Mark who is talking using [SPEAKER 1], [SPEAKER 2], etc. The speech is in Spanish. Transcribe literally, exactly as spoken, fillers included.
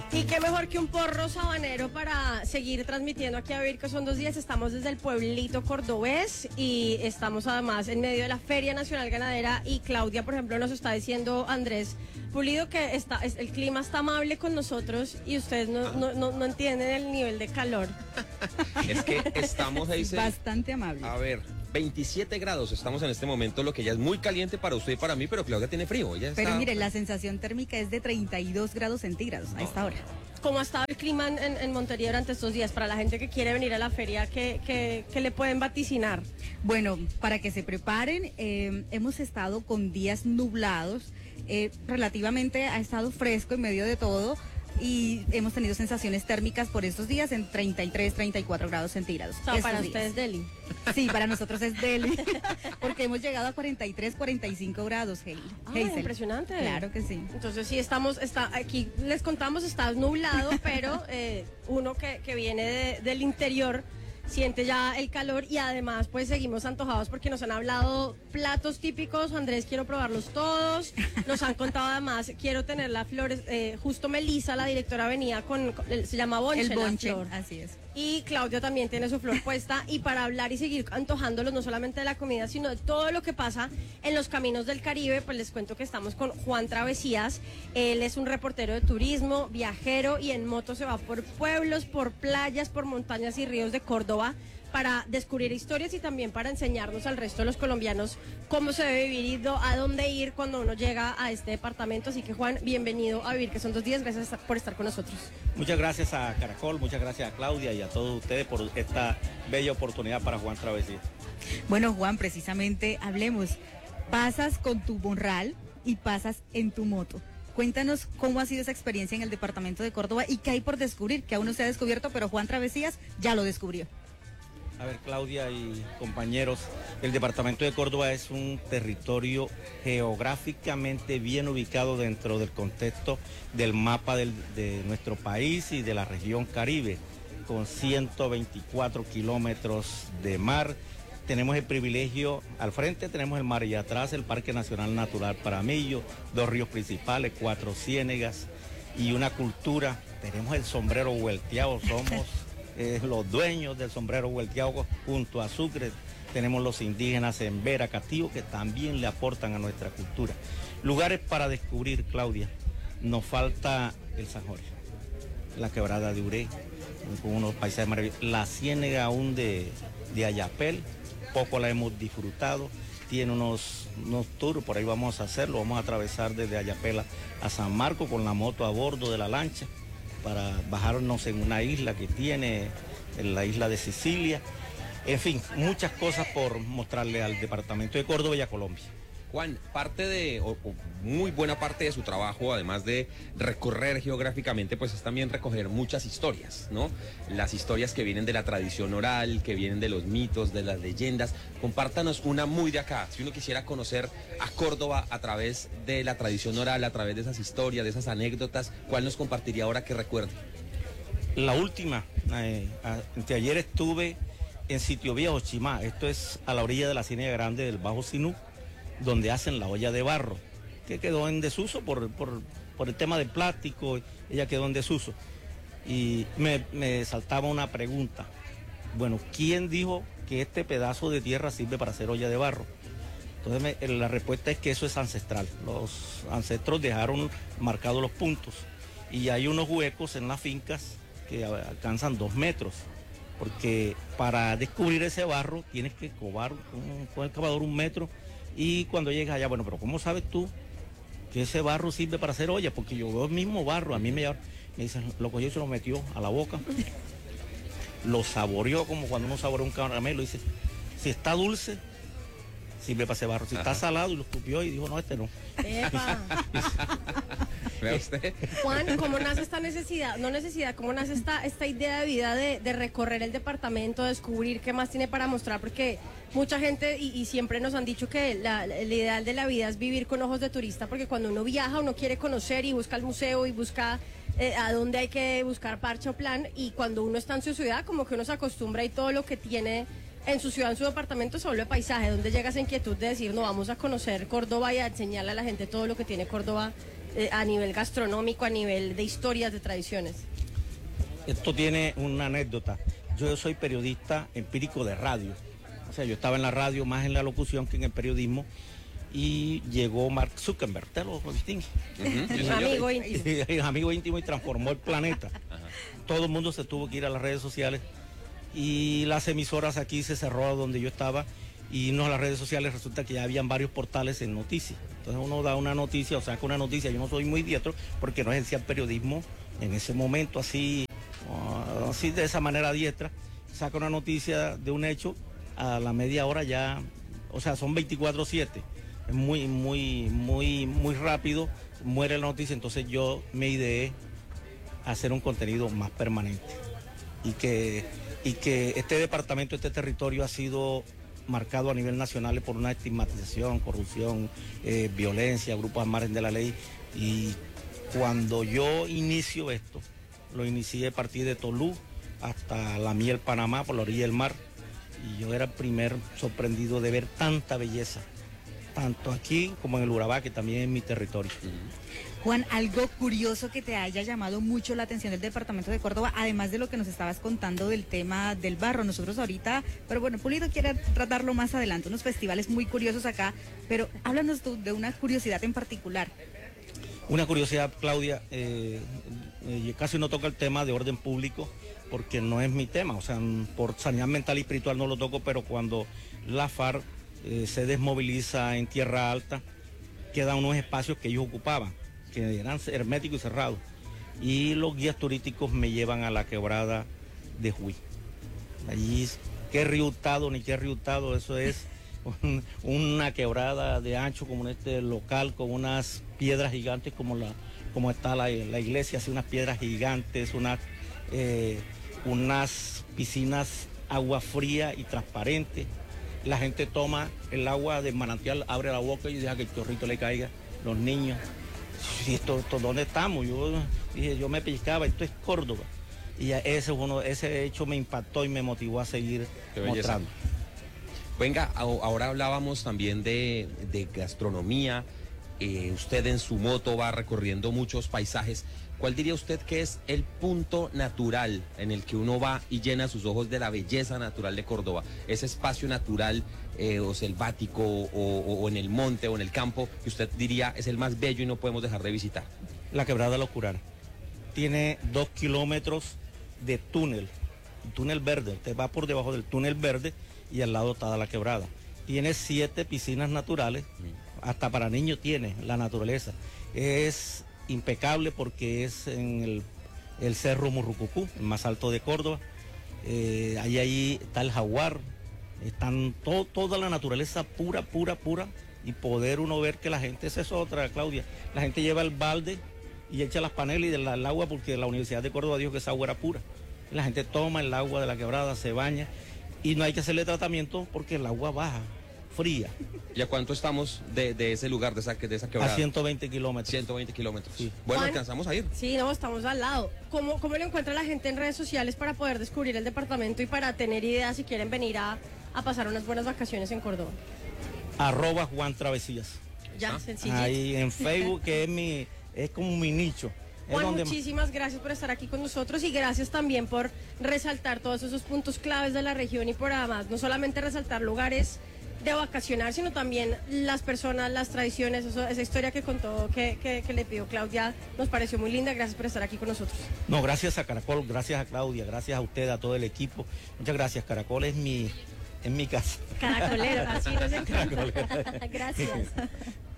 [SPEAKER 1] Y qué mejor que un porro sabanero para seguir transmitiendo aquí a Vivir que son dos días. Estamos desde el pueblito cordobés y estamos además en medio de la Feria Nacional Ganadera y Claudia, por ejemplo, nos está diciendo Andrés Pulido que está, es, el clima está amable con nosotros y ustedes no, no, no, no entienden el nivel de calor.
[SPEAKER 2] Es que estamos ahí.
[SPEAKER 3] Bastante amable.
[SPEAKER 2] A ver, veintisiete grados estamos en este momento, lo que ya es muy caliente para usted y para mí, pero Claudia tiene frío. Ella
[SPEAKER 3] pero
[SPEAKER 2] está...
[SPEAKER 3] mire, la sensación térmica es de treinta y dos grados centígrados no. a esta hora.
[SPEAKER 1] ¿Cómo ha estado el clima en, en Montería durante estos días? Para la gente que quiere venir a la feria, ¿qué, qué, qué le pueden vaticinar?
[SPEAKER 3] Bueno, para que se preparen, eh, hemos estado con días nublados, eh, relativamente ha estado fresco en medio de todo, y hemos tenido sensaciones térmicas por estos días en treinta y tres, treinta y cuatro grados centígrados.
[SPEAKER 1] O sea, para ustedes Delhi.
[SPEAKER 3] Sí, para nosotros es Delhi, porque hemos llegado a cuarenta y tres, cuarenta y cinco grados, Hazel.
[SPEAKER 1] Ah, impresionante.
[SPEAKER 3] Claro que sí.
[SPEAKER 1] Entonces sí, estamos, está, aquí les contamos, está nublado, pero eh, uno que, que viene de, del interior siente ya el calor y además pues seguimos antojados porque nos han hablado platos típicos. Andrés, quiero probarlos todos. Nos han contado además, quiero tener la flores, eh, justo Melissa, la directora, venía con, con se llama bonche,
[SPEAKER 3] el bonche,
[SPEAKER 1] la flor.
[SPEAKER 3] Así es.
[SPEAKER 1] Y Claudia también tiene su flor puesta, y para hablar y seguir antojándolos no solamente de la comida, sino de todo lo que pasa en los caminos del Caribe, pues les cuento que estamos con Juan Travesías. Él es un reportero de turismo, viajero, y en moto se va por pueblos, por playas, por montañas y ríos de Córdoba para descubrir historias y también para enseñarnos al resto de los colombianos cómo se debe vivir y a dónde ir cuando uno llega a este departamento. Así que Juan, bienvenido a Vivir que son dos días, gracias por estar con nosotros.
[SPEAKER 4] Muchas gracias a Caracol, muchas gracias a Claudia y a todos ustedes por esta bella oportunidad para Juan Travesías.
[SPEAKER 3] Bueno, Juan, precisamente hablemos, pasas con tu morral y pasas en tu moto. Cuéntanos cómo ha sido esa experiencia en el departamento de Córdoba y qué hay por descubrir, que aún no se ha descubierto, pero Juan Travesías ya lo descubrió.
[SPEAKER 4] A ver, Claudia y compañeros, el departamento de Córdoba es un territorio geográficamente bien ubicado dentro del contexto del mapa del, de nuestro país y de la región Caribe, con ciento veinticuatro kilómetros de mar. Tenemos el privilegio, al frente tenemos el mar y atrás el Parque Nacional Natural Paramillo, dos ríos principales, cuatro ciénegas y una cultura. Tenemos el sombrero vuelteado, somos... Eh, los dueños del sombrero vuelteado junto a Sucre. Tenemos los indígenas en Vera, Catío, que también le aportan a nuestra cultura. Lugares para descubrir, Claudia. Nos falta el San Jorge, la quebrada de Uré, con unos paisajes maravillosos. La ciénega aún de, de Ayapel, poco la hemos disfrutado. Tiene unos, unos tours, por ahí vamos a hacerlo. Vamos a atravesar desde Ayapel a San Marcos con la moto a bordo de la lancha, para bajarnos en una isla que tiene, en la isla de Sicilia. En fin, muchas cosas por mostrarle al departamento de Córdoba y a Colombia.
[SPEAKER 2] Juan, parte de, o, o muy buena parte de su trabajo, además de recorrer geográficamente, pues es también recoger muchas historias, ¿no? Las historias que vienen de la tradición oral, que vienen de los mitos, de las leyendas. Compártanos una muy de acá. Si uno quisiera conocer a Córdoba a través de la tradición oral, a través de esas historias, de esas anécdotas, ¿cuál nos compartiría ahora que recuerde?
[SPEAKER 4] La última, eh, anteayer estuve en Sitio Viejo, Chimá. Esto es a la orilla de la Ciénaga Grande del Bajo Sinú, donde hacen la olla de barro, que quedó en desuso por, por, por el tema del plástico. Ella quedó en desuso. Y me, me saltaba una pregunta. Bueno, ¿quién dijo que este pedazo de tierra sirve para hacer olla de barro? Entonces me, la respuesta es que eso es ancestral. Los ancestros dejaron marcados los puntos. Y hay unos huecos en las fincas que alcanzan dos metros. Porque para descubrir ese barro tienes que cobar un, con el cavador un metro. Y cuando llegas allá, bueno, pero ¿cómo sabes tú que ese barro sirve para hacer olla? Porque yo veo el mismo barro, a mí me, me dicen, lo cogió y se lo metió a la boca, lo saboreó como cuando uno saborea un caramelo, y dice, si está dulce, sirve para ese barro, si Ajá. está salado, y lo escupió y dijo, no, este no.
[SPEAKER 1] Epa.
[SPEAKER 2] ¿Ve usted?
[SPEAKER 1] Juan, ¿cómo nace esta necesidad? No necesidad, ¿cómo nace esta, esta idea de vida de, de recorrer el departamento, descubrir qué más tiene para mostrar? Porque mucha gente, y, y siempre nos han dicho que la, el ideal de la vida es vivir con ojos de turista, porque cuando uno viaja, uno quiere conocer y busca el museo y busca eh, a dónde hay que buscar parche o plan, y cuando uno está en su ciudad, como que uno se acostumbra y todo lo que tiene en su ciudad, en su departamento, se vuelve paisaje, donde llega esa inquietud de decir, no, vamos a conocer Córdoba y a enseñarle a la gente todo lo que tiene Córdoba eh, a nivel gastronómico, a nivel de historias, de tradiciones.
[SPEAKER 4] Esto tiene una anécdota. Yo soy periodista empírico de radio. O sea, yo estaba en la radio más en la locución que en el periodismo. Y llegó Mark Zuckerberg, te lo distingue.
[SPEAKER 1] Uh-huh. Amigo íntimo.
[SPEAKER 4] Amigo íntimo y transformó el planeta. Ajá. Todo el mundo se tuvo que ir a las redes sociales y las emisoras aquí se cerró donde yo estaba y no a las redes sociales resulta que ya habían varios portales en noticias. Entonces uno da una noticia o saca una noticia, yo no soy muy diestro porque no ejercía el periodismo en ese momento así, así de esa manera diestra, saca una noticia de un hecho, a la media hora ya, o sea, son veinticuatro siete. Muy, muy, muy, muy rápido, muere la noticia, entonces yo me ideé hacer un contenido más permanente y que, y que este departamento, este territorio ha sido marcado a nivel nacional por una estigmatización, corrupción, eh, violencia, grupos al margen de la ley y cuando yo inicio esto, lo inicié a partir de Tolú hasta la Miel, Panamá, por la orilla del mar y yo era el primer sorprendido de ver tanta belleza. Tanto aquí como en el Urabá, que también es mi territorio.
[SPEAKER 3] Juan, algo curioso que te haya llamado mucho la atención del departamento de Córdoba, además de lo que nos estabas contando del tema del barro. Nosotros ahorita, pero bueno, Pulido quiere tratarlo más adelante, unos festivales muy curiosos acá, pero háblanos tú de una curiosidad en particular.
[SPEAKER 4] Una curiosidad, Claudia, eh, eh, casi no toca el tema de orden público, porque no es mi tema, o sea, por sanidad mental y espiritual no lo toco, pero cuando la FARC Eh, se desmoviliza en Tierra Alta, quedan unos espacios que ellos ocupaban, que eran herméticos y cerrados. Y los guías turísticos me llevan a la quebrada de Juí. Allí, qué riutado ni qué riutado, eso es un, una quebrada de ancho como en este local, con unas piedras gigantes como, la, como está la, la iglesia, así unas piedras gigantes, unas, eh, unas piscinas agua fría y transparente. La gente toma el agua del manantial, abre la boca y deja que el chorrito le caiga. Los niños, esto, esto, ¿dónde estamos? Yo dije, yo me pellizcaba, esto es Córdoba. Y ese, uno, ese hecho me impactó y me motivó a seguir mostrando.
[SPEAKER 2] Venga, ahora hablábamos también de, de gastronomía. Eh, usted en su moto va recorriendo muchos paisajes. ¿Cuál diría usted que es el punto natural en el que uno va y llena sus ojos de la belleza natural de Córdoba? Ese espacio natural eh, o selvático o, o, o en el monte o en el campo que usted diría es el más bello y no podemos dejar de visitar.
[SPEAKER 4] La Quebrada de la Ocurara. Tiene dos kilómetros de túnel, túnel verde. Usted va por debajo del túnel verde y al lado está la quebrada. Tiene siete piscinas naturales, hasta para niños tiene la naturaleza. Es impecable porque es en el, el Cerro Murrucucú, el más alto de Córdoba. Eh, ahí, ahí está el jaguar, están to, toda la naturaleza pura, pura, pura. Y poder uno ver que la gente, esa es otra, Claudia, la gente lleva el balde y echa las panelas y del el agua porque la Universidad de Córdoba dijo que esa agua era pura. La gente toma el agua de la quebrada, se baña y no hay que hacerle tratamiento porque el agua baja, fría.
[SPEAKER 2] ¿Y a cuánto estamos de, de ese lugar, de esa, de esa quebrada?
[SPEAKER 4] A ciento veinte kilómetros.
[SPEAKER 2] ciento veinte kilómetros.
[SPEAKER 4] Sí.
[SPEAKER 2] Bueno,
[SPEAKER 1] Juan,
[SPEAKER 2] alcanzamos a ir.
[SPEAKER 1] Sí, no, estamos al lado. ¿Cómo, ¿Cómo lo encuentra la gente en redes sociales para poder descubrir el departamento y para tener ideas si quieren venir a, a pasar unas buenas vacaciones en Córdoba?
[SPEAKER 4] Arroba Juan Travesías.
[SPEAKER 1] Ya, sencillo.
[SPEAKER 4] Ahí en Facebook, que es mi, es como mi nicho.
[SPEAKER 1] Juan,
[SPEAKER 4] donde...
[SPEAKER 1] muchísimas gracias por estar aquí con nosotros y gracias también por resaltar todos esos puntos claves de la región y por además no solamente resaltar lugares de vacacionar, sino también las personas, las tradiciones, eso, esa historia que contó, que, que, que le pidió Claudia, nos pareció muy linda. Gracias por estar aquí con nosotros.
[SPEAKER 4] No, gracias a Caracol, gracias a Claudia, gracias a usted, a todo el equipo. Muchas gracias, Caracol es mi, es mi casa.
[SPEAKER 1] Caracolero, así nos encanta.
[SPEAKER 4] Caracolero.
[SPEAKER 1] Gracias.